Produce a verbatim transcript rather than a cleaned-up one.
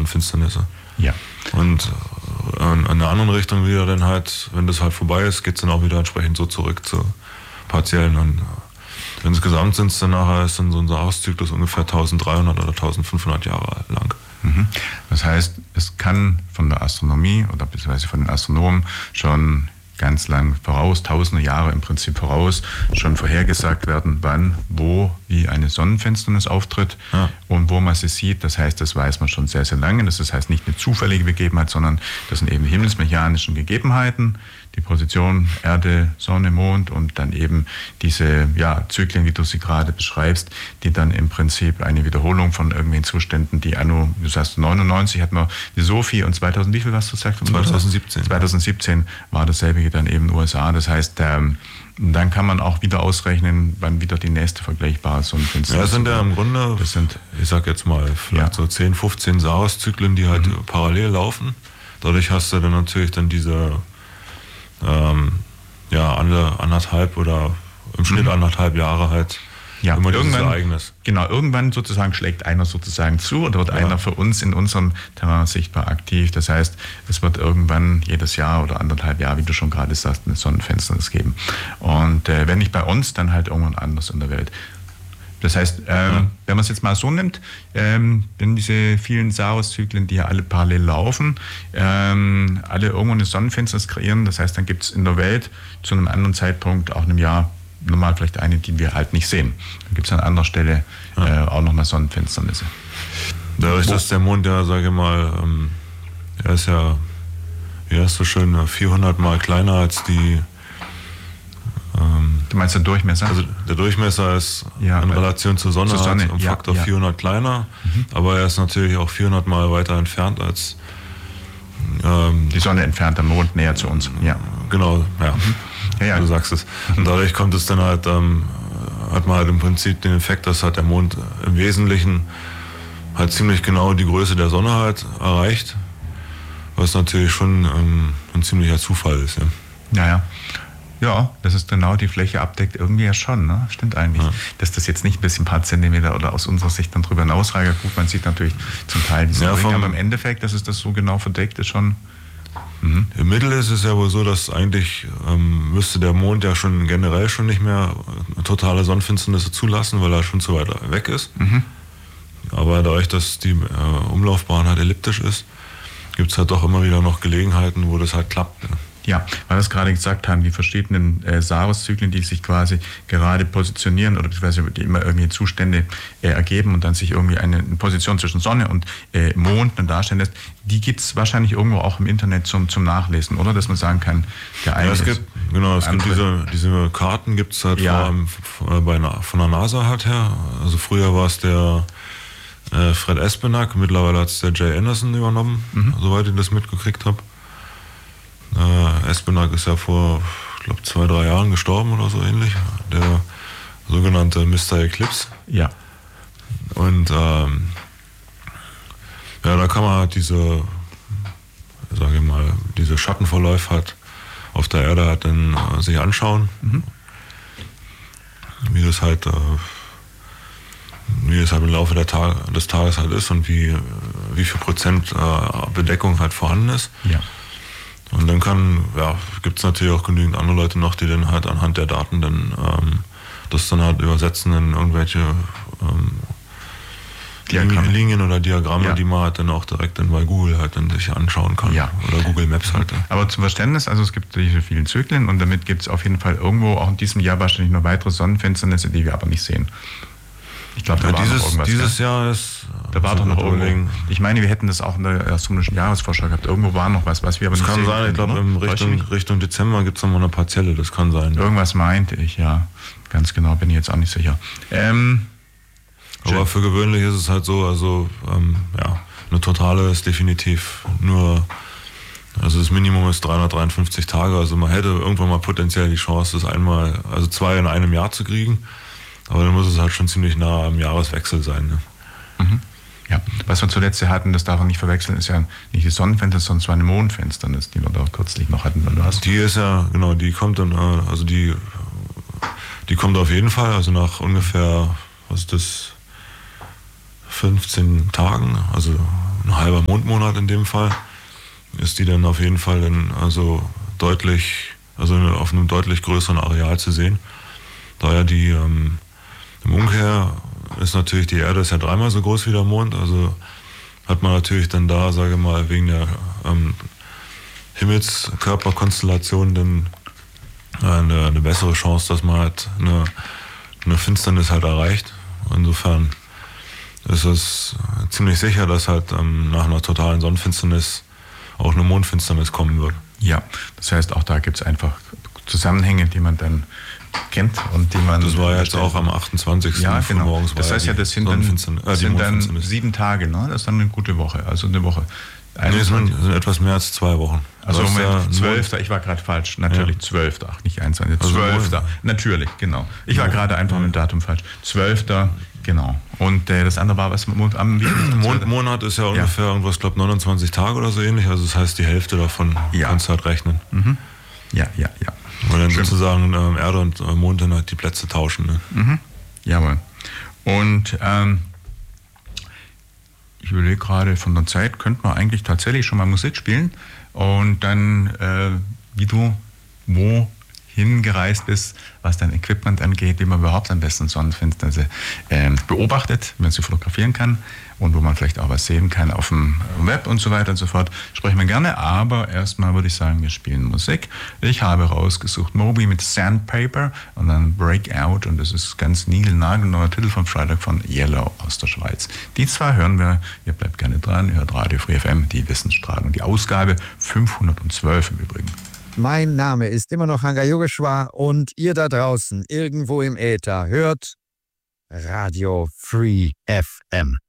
Sonnenfinsternisse. Ja. Und in einer anderen Richtung wieder dann halt, wenn das halt vorbei ist, geht es dann auch wieder entsprechend so zurück zu partiellen. Und insgesamt sind es dann nachher, ist dann so ein Jahreszyklus ungefähr dreizehnhundert oder eintausendfünfhundert Jahre lang. Das heißt, es kann von der Astronomie oder beziehungsweise von den Astronomen schon ganz lang voraus, tausende Jahre im Prinzip voraus, schon vorhergesagt werden, wann, wo, wie eine Sonnenfinsternis auftritt ja. und wo man sie sieht. Das heißt, das weiß man schon sehr, sehr lange. Das heißt nicht eine zufällige Begebenheit, sondern das sind eben die himmelsmechanischen Gegebenheiten, die Position Erde, Sonne, Mond und dann eben diese ja, Zyklen, wie du sie gerade beschreibst, die dann im Prinzip eine Wiederholung von irgendwelchen Zuständen, die anno, du sagst neunundneunzig hatten wir die Sophie und zweitausend, wie viel hast du gesagt? zweitausendsiebzehn. zweitausendsiebzehn war dasselbe dann eben in den U S A. Das heißt, ähm, dann kann man auch wieder ausrechnen, wann wieder die nächste vergleichbare Sonnenfinsternis. Ja, das sind ja im Grunde, das sind, ich sag jetzt mal, vielleicht ja. so zehn, fünfzehn Jahreszyklen, die halt mhm. parallel laufen. Dadurch hast du dann natürlich dann diese ähm, ja, anderthalb oder im Schnitt mhm. anderthalb Jahre halt ja, immer dieses irgendwann, Ereignis. Genau, irgendwann sozusagen schlägt einer sozusagen zu und wird ja. einer für uns in unserem Terrain sichtbar aktiv. Das heißt, es wird irgendwann jedes Jahr oder anderthalb Jahre, wie du schon gerade sagst, eine Sonnenfinsternis geben. Und äh, wenn nicht bei uns, dann halt irgendwann anders in der Welt. Das heißt, ähm, ja. wenn man es jetzt mal so nimmt, ähm, wenn diese vielen Saros-Zyklen, die ja alle parallel laufen, ähm, alle irgendwo eine Sonnenfinsternis kreieren, das heißt, dann gibt es in der Welt zu einem anderen Zeitpunkt, auch in einem Jahr, normal vielleicht eine, die wir halt nicht sehen. Dann gibt es an anderer Stelle ja. äh, auch nochmal Sonnenfinsternisse. Dadurch, dass der Mond ja, sage ich mal, ähm, er ist ja, er ist so schön vierhundert Mal kleiner als die. Ähm, du meinst den Durchmesser? Also der Durchmesser ist ja, in Relation zur Sonne, zur Sonne. Halt um Faktor ja, ja. vierhundert kleiner, mhm. aber er ist natürlich auch vierhundert Mal weiter entfernt als ähm, die Sonne entfernt, der Mond näher zu uns. Ja. Genau, ja. Mhm. Ja, ja. Du sagst es. Und dadurch kommt es dann halt, ähm, hat man halt im Prinzip den Effekt, dass halt der Mond im Wesentlichen halt ziemlich genau die Größe der Sonne halt erreicht, was natürlich schon ähm, ein ziemlicher Zufall ist. Ja. Ja, ja. Ja, dass es genau die Fläche abdeckt, irgendwie ja schon, ne? Stimmt eigentlich. Ja. Dass das jetzt nicht ein bisschen ein paar Zentimeter oder aus unserer Sicht dann drüber hinausreicht. Gut, man sieht natürlich zum Teil diese ja, Ringe, aber im Endeffekt, dass es das so genau verdeckt, ist schon... Mhm. Im Mittel ist es ja wohl so, dass eigentlich ähm, müsste der Mond ja schon generell schon nicht mehr totale Sonnenfinsternisse zulassen, weil er schon zu weit weg ist. Mhm. Aber dadurch, dass die äh, Umlaufbahn halt elliptisch ist, gibt es halt doch immer wieder noch Gelegenheiten, wo das halt klappt. Ja. Ja, weil wir es gerade gesagt haben, die verschiedenen äh, Saros-Zyklen, die sich quasi gerade positionieren oder beziehungsweise die immer irgendwie Zustände äh, ergeben und dann sich irgendwie eine, eine Position zwischen Sonne und äh, Mond dann darstellen lässt, die gibt es wahrscheinlich irgendwo auch im Internet zum, zum Nachlesen, oder? Dass man sagen kann, der eine ja, es gibt, genau, es gibt diese, diese Karten, gibt es halt ja. vor allem bei, von der NASA halt her. Also früher war es der äh, Fred Espenak, mittlerweile hat es der Jay Anderson übernommen, mhm. soweit ich das mitgekriegt habe. Äh, Espenak ist ja vor, ich glaube, zwei, drei Jahren gestorben oder so ähnlich. Der sogenannte Mister Eclipse. Ja. Und ähm, ja, da kann man halt diese, sage ich mal, diese Schattenverläufe halt auf der Erde halt dann äh, sich anschauen. Mhm. Wie das halt, äh, wie es halt im Laufe der Tag, des Tages halt ist und wie, wie viel Prozent äh, Bedeckung halt vorhanden ist. Ja. Und dann kann, ja, gibt es natürlich auch genügend andere Leute noch, die dann halt anhand der Daten dann ähm, das dann halt übersetzen in irgendwelche ähm, Diagramme. Linien oder Diagramme, ja. die man halt dann auch direkt dann bei Google halt dann sich anschauen kann. Ja. Oder Google Maps halt. Aber zum Verständnis, also es gibt diese vielen Zyklen und damit gibt es auf jeden Fall irgendwo auch in diesem Jahr wahrscheinlich noch weitere Sonnenfinsternisse, die wir aber nicht sehen. Ich glaube, da ja, war dieses, noch irgendwas. Dieses ja? Jahr ist... Da war doch noch irgendwo. Ich meine, wir hätten das auch in der astronomischen Jahresvorschau gehabt. Irgendwo war noch was, was wir aber das nicht sehen. Das kann sein, ich glaube, in Richtung, Richtung Dezember gibt es noch mal eine partielle, das kann sein. Irgendwas meinte ich, ja. Ganz genau bin ich jetzt auch nicht sicher. Ähm, aber für gewöhnlich ist es halt so, also ähm, ja, eine totale ist definitiv nur, also das Minimum ist dreihundertdreiundfünfzig Tage, also man hätte irgendwann mal potenziell die Chance, das einmal, also zwei in einem Jahr zu kriegen, aber dann muss es halt schon ziemlich nah am Jahreswechsel sein. Ne? Mhm. Ja, was wir zuletzt hatten, das darf man nicht verwechseln, ist ja nicht die Sonnenfinsternis, sondern zwar eine Mondfinsternis, die wir da kürzlich noch hatten. Du hast. Die ist ja, genau, die kommt dann, also die, die kommt auf jeden Fall, also nach ungefähr, was ist das, fünfzehn Tagen, also ein halber Mond Mondmonat in dem Fall, ist die dann auf jeden Fall dann also deutlich, also auf einem deutlich größeren Areal zu sehen. Daher die, ähm, im Umkehr ist natürlich, die Erde ist ja dreimal so groß wie der Mond, also hat man natürlich dann da, sage ich mal, wegen der ähm, Himmelskörperkonstellation dann eine, eine bessere Chance, dass man halt eine, eine Finsternis halt erreicht. Insofern ist es ziemlich sicher, dass halt ähm, nach einer totalen Sonnenfinsternis auch eine Mondfinsternis kommen wird. Ja, das heißt, auch da gibt es einfach Zusammenhänge, die man dann kennt und die man... Das war jetzt auch am achtundzwanzigsten Ja, genau. morgens. Das heißt ja, das sind dann, äh, sind dann sieben Tage, ne? Das ist dann eine gute Woche, also eine Woche. Nee, es sind, sind etwas mehr als zwei Wochen. Also Moment, zwölfter, ich war gerade falsch, natürlich zwölfter, ja. Ach nicht einundzwanzigster, zwölfter, also natürlich, genau. Ich war ja. gerade einfach ja. mit dem Datum falsch. zwölfter, genau. Und äh, das andere war, was Mond am Mondmonat ist ja ungefähr ja. irgendwas, glaube neunundzwanzig Tage oder so ähnlich, also das heißt, die Hälfte davon ja. kannst du halt rechnen. Mhm. Ja, ja, ja. Und dann Schön. sozusagen ähm, Erde und äh, Mond dann halt die Plätze tauschen. Ne? Mhm. Jawohl. Und ähm, ich überlege gerade, von der Zeit könnte man eigentlich tatsächlich schon mal Musik spielen und dann, äh, wie du wo hingereist bist, was dein Equipment angeht, wie man überhaupt am besten Sonnenfinsternisse äh, beobachtet, wie man sie fotografieren kann und wo man vielleicht auch was sehen kann auf dem Web und so weiter und so fort, sprechen wir gerne. Aber erstmal würde ich sagen, wir spielen Musik. Ich habe rausgesucht Moby mit Sandpaper und dann Breakout und das ist ganz niegelnagelneuer Titel vom Freitag von Yellow aus der Schweiz. Die zwei hören wir, ihr bleibt gerne dran, ihr hört Radio Free F M, die Wissensstrahlen und die Ausgabe fünfhundertzwölf im Übrigen. Mein Name ist immer noch Hanga Yogeshwar und ihr da draußen irgendwo im Äther hört Radio Free F M.